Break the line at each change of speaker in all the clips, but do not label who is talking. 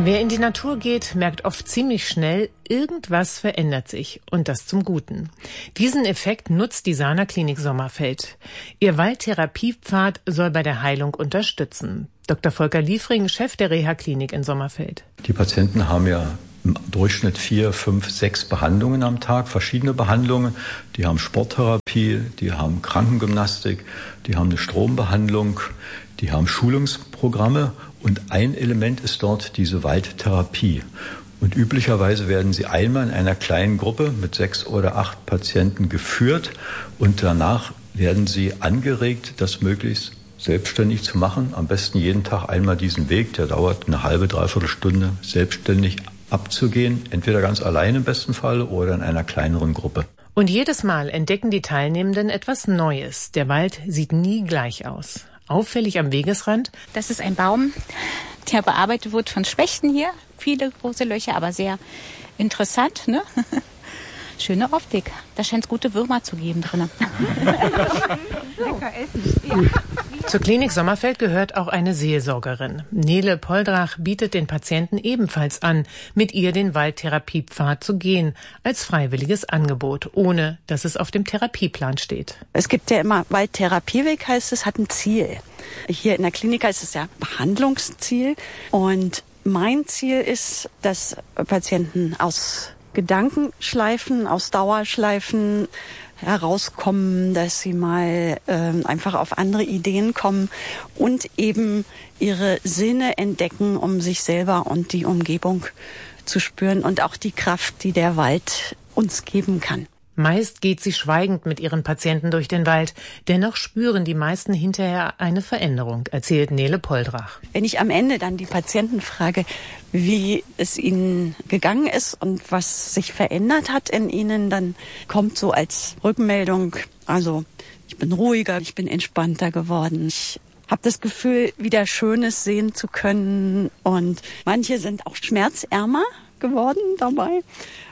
Wer in die Natur geht, merkt oft ziemlich schnell, irgendwas verändert sich und das zum Guten. Diesen Effekt nutzt die Sana Klinik Sommerfeld. Ihr Waldtherapiepfad soll bei der Heilung unterstützen. Dr. Volker Liefring, Chef der Reha-Klinik in Sommerfeld.
Die Patienten haben ja im Durchschnitt 4, 5, 6 Behandlungen am Tag, verschiedene Behandlungen. Die haben Sporttherapie, die haben Krankengymnastik, die haben eine Strombehandlung, die haben Schulungsprogramme und ein Element ist dort diese Waldtherapie. Und üblicherweise werden sie einmal in einer kleinen Gruppe mit 6 oder 8 Patienten geführt und danach werden sie angeregt, das möglichst selbstständig zu machen. Am besten jeden Tag einmal diesen Weg, der dauert eine halbe, dreiviertel Stunde, selbstständig abzugehen, entweder ganz allein im besten Fall oder in einer kleineren Gruppe.
Und jedes Mal entdecken die Teilnehmenden etwas Neues. Der Wald sieht nie gleich aus. Auffällig am Wegesrand.
Das ist ein Baum, der bearbeitet wird von Spechten hier. Viele große Löcher, aber sehr interessant, ne? Schöne Optik. Da scheint es gute Würmer zu geben drin.
Lecker essen. Ja. Zur Klinik Sommerfeld gehört auch eine Seelsorgerin. Nele Poldrach bietet den Patienten ebenfalls an, mit ihr den Waldtherapiepfad zu gehen, als freiwilliges Angebot, ohne dass es auf dem Therapieplan steht.
Es gibt ja immer, Waldtherapieweg heißt es, hat ein Ziel. Hier in der Klinik heißt es ja Behandlungsziel. Und mein Ziel ist, dass Patienten aus Gedankenschleifen, aus Dauerschleifen herauskommen, dass sie mal einfach auf andere Ideen kommen und eben ihre Sinne entdecken, um sich selber und die Umgebung zu spüren und auch die Kraft, die der Wald uns geben kann.
Meist geht sie schweigend mit ihren Patienten durch den Wald. Dennoch spüren die meisten hinterher eine Veränderung, erzählt Nele Poldrach.
Wenn ich am Ende dann die Patienten frage, wie es ihnen gegangen ist und was sich verändert hat in ihnen, dann kommt so als Rückmeldung, also ich bin ruhiger, ich bin entspannter geworden. Ich habe das Gefühl, wieder Schönes sehen zu können. Und manche sind auch schmerzärmer geworden dabei.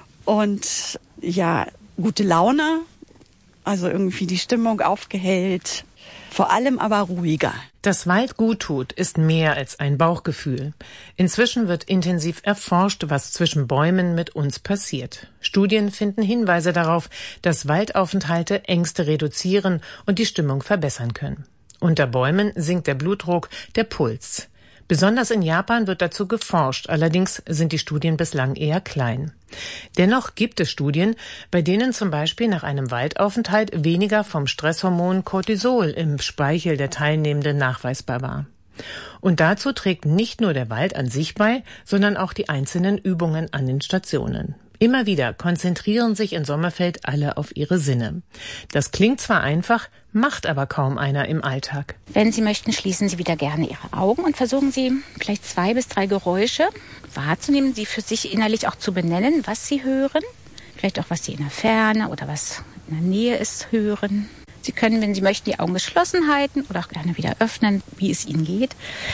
Und ja, gute Laune, also irgendwie die Stimmung aufgehellt, vor allem aber ruhiger.
Dass Wald gut tut, ist mehr als ein Bauchgefühl. Inzwischen wird intensiv erforscht, was zwischen Bäumen mit uns passiert. Studien finden Hinweise darauf, dass Waldaufenthalte Ängste reduzieren und die Stimmung verbessern können. Unter Bäumen sinkt der Blutdruck, der Puls. Besonders in Japan wird dazu geforscht, allerdings sind die Studien bislang eher klein. Dennoch gibt es Studien, bei denen zum Beispiel nach einem Waldaufenthalt weniger vom Stresshormon Cortisol im Speichel der Teilnehmenden nachweisbar war. Und dazu trägt nicht nur der Wald an sich bei, sondern auch die einzelnen Übungen an den Stationen. Immer wieder konzentrieren sich in Sommerfeld alle auf ihre Sinne. Das klingt zwar einfach, macht aber kaum einer im Alltag.
Wenn Sie möchten, schließen Sie wieder gerne Ihre Augen und versuchen Sie vielleicht 2 bis 3 Geräusche wahrzunehmen, sie für sich innerlich auch zu benennen, was Sie hören. Vielleicht auch, was Sie in der Ferne oder was in der Nähe ist, hören. Sie können, wenn Sie möchten, die Augen geschlossen halten oder auch gerne wieder öffnen, wie es Ihnen geht.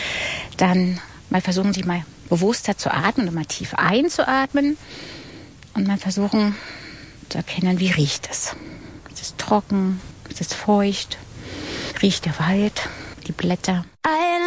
Dann mal versuchen Sie mal bewusster zu atmen und mal tief einzuatmen. Und mal versuchen zu erkennen, wie riecht es. Ist es trocken? Ist es feucht? Riecht der Wald? Die Blätter?